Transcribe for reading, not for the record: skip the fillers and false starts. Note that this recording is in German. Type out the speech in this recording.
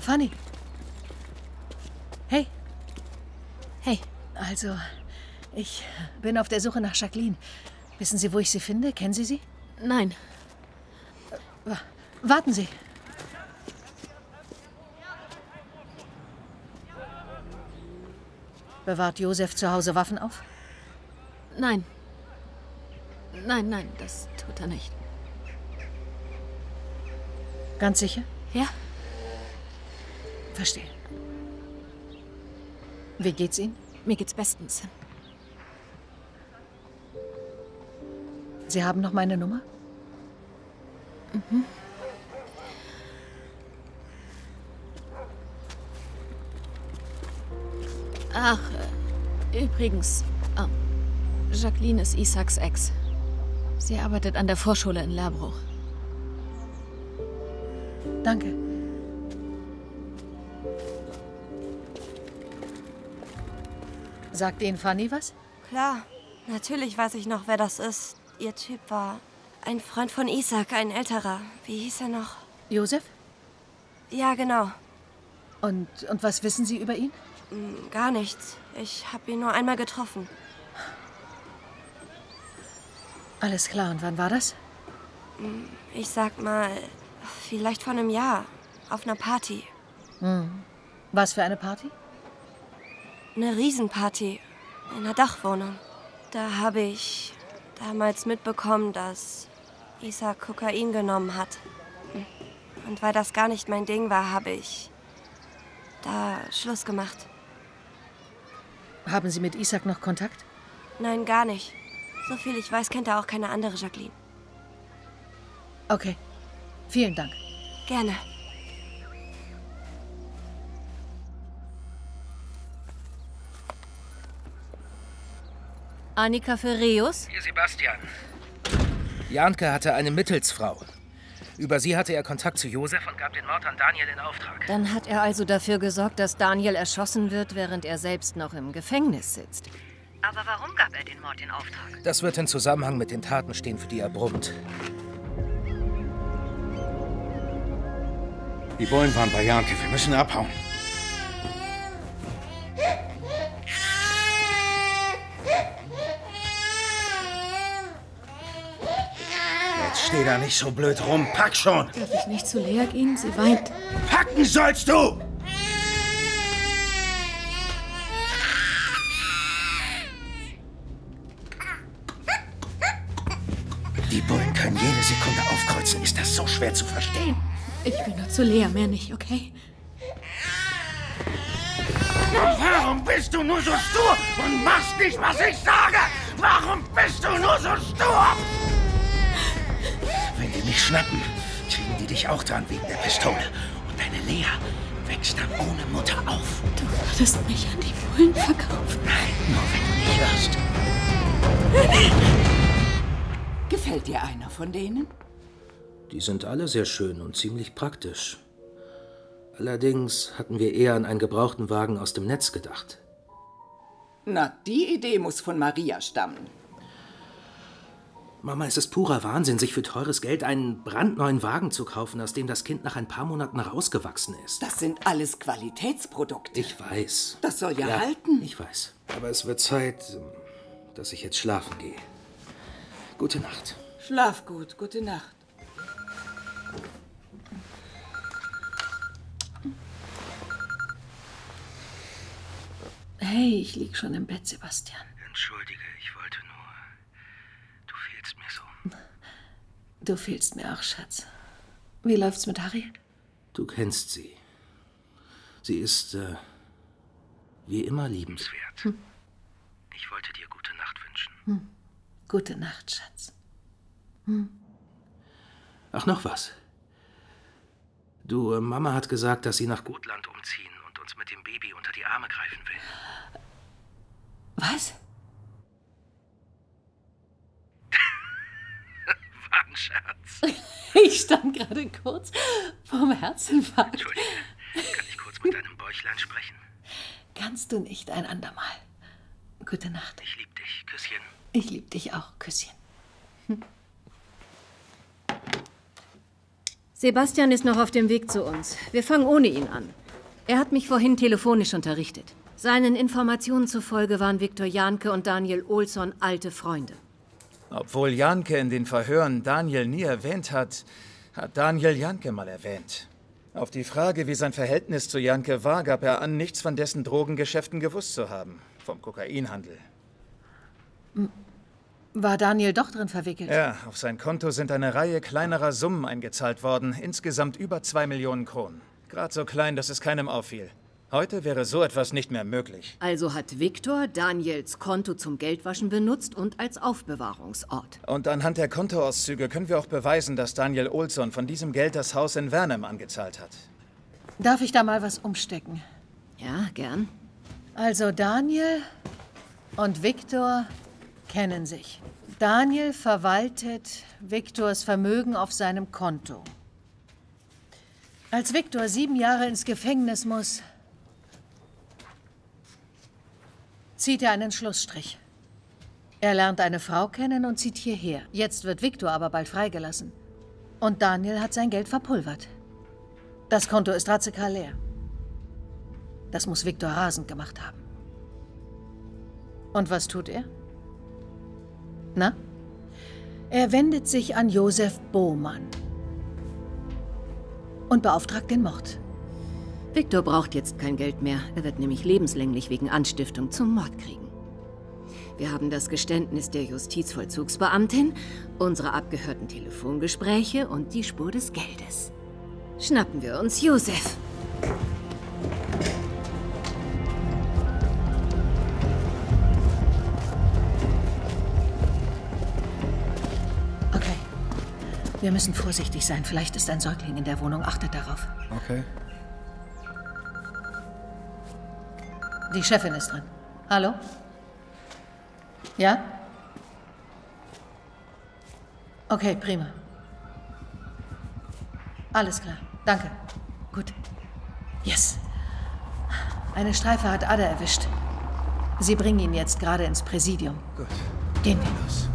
Fanny. Hey. Hey. Also, ich bin auf der Suche nach Jacqueline. Wissen Sie, wo ich sie finde? Kennen Sie sie? Nein. Warten Sie. Bewahrt Josef zu Hause Waffen auf? Nein. Nein, das tut er nicht. Ganz sicher? Ja. Verstehe. Wie geht's Ihnen? Mir geht's bestens. Sie haben noch meine Nummer? Mhm. Ach, übrigens, Jacqueline ist Isaks Ex. Sie arbeitet an der Vorschule in Lerbruch. Danke. Sagt Ihnen Fanny was? Klar, natürlich weiß ich noch, wer das ist. Ihr Typ war ein Freund von Isak, ein älterer. Wie hieß er noch? Josef? Ja, genau. Und was wissen Sie über ihn? Gar nichts. Ich habe ihn nur einmal getroffen. Alles klar, und wann war das? Ich sag mal, vielleicht vor einem Jahr. Auf einer Party. Was für eine Party? Eine Riesenparty. In einer Dachwohnung. Da habe ich damals mitbekommen, dass Isak Kokain genommen hat. Und weil das gar nicht mein Ding war, habe ich da Schluss gemacht. Haben Sie mit Isak noch Kontakt? Nein, gar nicht. So viel ich weiß, kennt er auch keine andere Jacqueline. Okay. Vielen Dank. Gerne. Annika Ferreus? Hier Sebastian. Janke hatte eine Mittelsfrau. Über sie hatte er Kontakt zu Josef und gab den Mord an Daniel in Auftrag. Dann hat er also dafür gesorgt, dass Daniel erschossen wird, während er selbst noch im Gefängnis sitzt. Aber warum gab er den Mord in Auftrag? Das wird in Zusammenhang mit den Taten stehen, für die er brummt. Die Bullen waren bei Janke. Wir müssen abhauen. Jetzt steh da nicht so blöd rum. Pack schon! Darf ich nicht zu Lea gehen? Sie weint. Packen sollst du! Die Bullen können jede Sekunde aufkreuzen. Ist das so schwer zu verstehen? Ich will nur zu Lea, mehr nicht, okay? Warum bist du nur so stur und machst nicht, was ich sage? Warum bist du nur so stur? Wenn die mich schnappen, kriegen die dich auch dran wegen der Pistole. Und deine Lea wächst dann ohne Mutter auf. Du würdest mich an die Bullen verkaufen? Nein, nur wenn du nicht hörst. Gefällt dir einer von denen? Die sind alle sehr schön und ziemlich praktisch. Allerdings hatten wir eher an einen gebrauchten Wagen aus dem Netz gedacht. Na, die Idee muss von Maria stammen. Mama, es ist purer Wahnsinn, sich für teures Geld einen brandneuen Wagen zu kaufen, aus dem das Kind nach ein paar Monaten rausgewachsen ist. Das sind alles Qualitätsprodukte. Ich weiß. Das soll ja halten. Ich weiß. Aber es wird Zeit, dass ich jetzt schlafen gehe. Gute Nacht. Schlaf gut. Gute Nacht. Hey, ich lieg schon im Bett, Sebastian. Entschuldige, ich wollte nur... Du fehlst mir so. Du fehlst mir auch, Schatz. Wie läuft's mit Harry? Du kennst sie. Sie ist, wie immer liebenswert. Ich wollte dir gute Nacht wünschen. Gute Nacht, Schatz. Ach, noch was. Du, Mama hat gesagt, dass sie nach Gotland umziehen und uns mit dem Baby unter die Arme greifen will. Was? War ein Scherz. Ich stand gerade kurz vorm Herzinfarkt. Entschuldige, kann ich kurz mit deinem Bäuchlein sprechen? Kannst du nicht ein andermal? Gute Nacht. Ich lieb dich. Küsschen. Ich lieb dich auch. Küsschen. Sebastian ist noch auf dem Weg zu uns. Wir fangen ohne ihn an. Er hat mich vorhin telefonisch unterrichtet. Seinen Informationen zufolge waren Viktor Jahnke und Daniel Olsson alte Freunde. Obwohl Jahnke in den Verhören Daniel nie erwähnt hat, hat Daniel Jahnke mal erwähnt. Auf die Frage, wie sein Verhältnis zu Jahnke war, gab er an, nichts von dessen Drogengeschäften gewusst zu haben. Vom Kokainhandel. War Daniel doch drin verwickelt? Ja, auf sein Konto sind eine Reihe kleinerer Summen eingezahlt worden. Insgesamt über 2 Millionen Kronen. Gerade so klein, dass es keinem auffiel. Heute wäre so etwas nicht mehr möglich. Also hat Viktor Daniels Konto zum Geldwaschen benutzt und als Aufbewahrungsort. Und anhand der Kontoauszüge können wir auch beweisen, dass Daniel Olsson von diesem Geld das Haus in Värnhem angezahlt hat. Darf ich da mal was umstecken? Ja, gern. Also Daniel und Viktor kennen sich. Daniel verwaltet Viktors Vermögen auf seinem Konto. Als Viktor 7 Jahre ins Gefängnis muss, zieht er einen Schlussstrich. Er lernt eine Frau kennen und zieht hierher. Jetzt wird Viktor aber bald freigelassen. Und Daniel hat sein Geld verpulvert. Das Konto ist radikal leer. Das muss Viktor rasend gemacht haben. Und was tut er? Na? Er wendet sich an Josef Bohmann und beauftragt den Mord. Viktor braucht jetzt kein Geld mehr. Er wird nämlich lebenslänglich wegen Anstiftung zum Mord kriegen. Wir haben das Geständnis der Justizvollzugsbeamtin, unsere abgehörten Telefongespräche und die Spur des Geldes. Schnappen wir uns Josef. Okay. Wir müssen vorsichtig sein. Vielleicht ist ein Säugling in der Wohnung. Achtet darauf. Okay. Die Chefin ist dran. Hallo? Ja? Okay, prima. Alles klar. Danke. Gut. Yes. Eine Streife hat Ada erwischt. Sie bringen ihn jetzt gerade ins Präsidium. Gut. Gehen wir. Los.